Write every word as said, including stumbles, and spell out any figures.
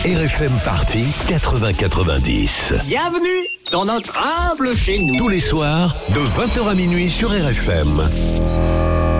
R F M Party quatre-vingts quatre-vingt-dix. Bienvenue dans notre humble chez nous. Tous les soirs, de vingt heures à minuit sur R F M.